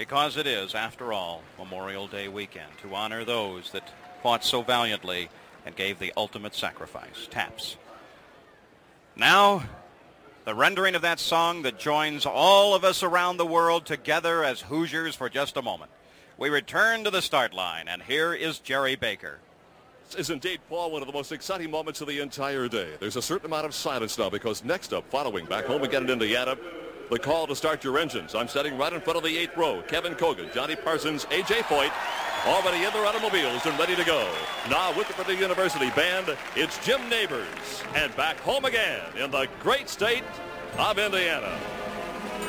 because it is, after all, Memorial Day weekend, to honor those that fought so valiantly and gave the ultimate sacrifice. Taps. Now, the rendering of that song that joins all of us around the world together as Hoosiers for just a moment. We return to the start line, and here is Jerry Baker. This is indeed, Paul, one of the most exciting moments of the entire day. There's a certain amount of silence now because next up, following back home again in Indiana, the call to start your engines. I'm sitting right in front of the 8th row. Kevin Kogan, Johnny Parsons, A.J. Foyt, already in their automobiles and ready to go. Now with the Purdue University Band, it's Jim Neighbors. And back home again in the great state of Indiana.